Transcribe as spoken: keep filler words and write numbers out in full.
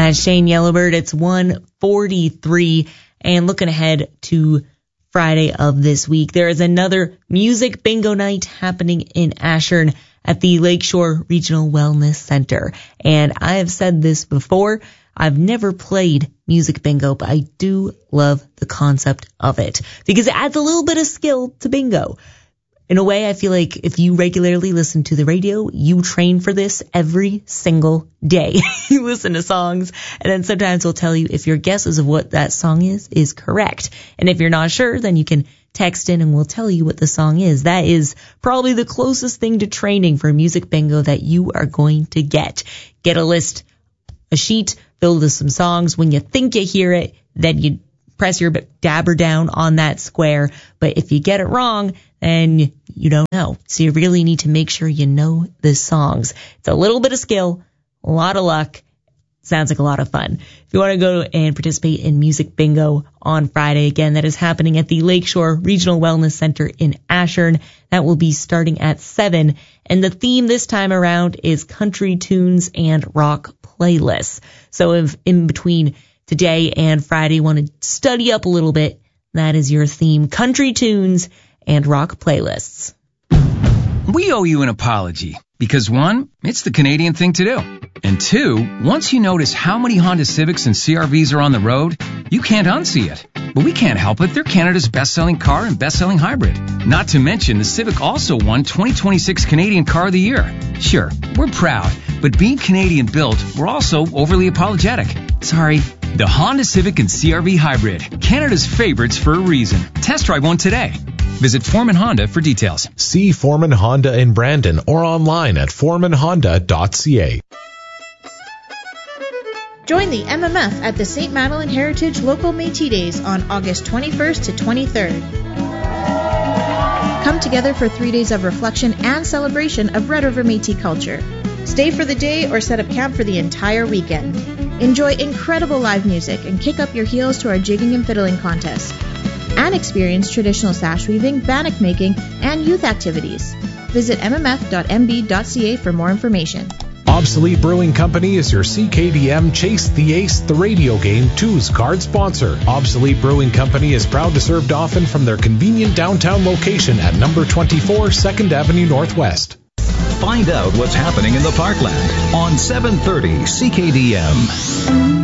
That's Shane Yellowbird. It's one forty-three. And looking ahead to Friday of this week, there is another music bingo night happening in Ashern at the Lakeshore Regional Wellness Center. And I have said this before, I've never played music bingo, but I do love the concept of it because it adds a little bit of skill to bingo. In a way, I feel like if you regularly listen to the radio, you train for this every single day. You listen to songs, and then sometimes they'll tell you if your guesses of what that song is is correct. And if you're not sure, then you can text in and we'll tell you what the song is. That is probably the closest thing to training for music bingo that you are going to get. Get a list, a sheet filled with some songs. When you think you hear it, then you press your dabber down on that square. But if you get it wrong, then you don't know. So you really need to make sure you know the songs. It's a little bit of skill, a lot of luck. Sounds like a lot of fun. If you want to go and participate in Music Bingo on Friday, again, that is happening at the Lakeshore Regional Wellness Center in Ashern. That will be starting at seven. And the theme this time around is country tunes and rock playlists. So if in between today and Friday you want to study up a little bit, that is your theme, country tunes and rock playlists. We owe you an apology because, one, it's the Canadian thing to do. And two, once you notice how many Honda Civics and C R Vs are on the road, you can't unsee it. But we can't help it. They're Canada's best-selling car and best-selling hybrid. Not to mention, the Civic also won twenty twenty-six Canadian Car of the Year. Sure, we're proud, but being Canadian-built, we're also overly apologetic. Sorry. The Honda Civic and C R V Hybrid, Canada's favorites for a reason. Test drive one today. Visit Foreman Honda for details. See Foreman Honda in Brandon or online at foreman honda dot c a. Join the M M F at the Saint Madeleine Heritage Local Métis Days on August twenty-first to twenty-third. Come together for three days of reflection and celebration of Red River Métis culture. Stay for the day or set up camp for the entire weekend. Enjoy incredible live music and kick up your heels to our jigging and fiddling contest. And experience traditional sash weaving, bannock making, and youth activities. Visit m m f dot m b dot c a for more information. Obsolete Brewing Company is your C K D M Chase the Ace, the radio game two's card sponsor. Obsolete Brewing Company is proud to serve Dauphin from their convenient downtown location at number twenty-four second Avenue Northwest. Find out what's happening in the Parkland on seven thirty C K D M.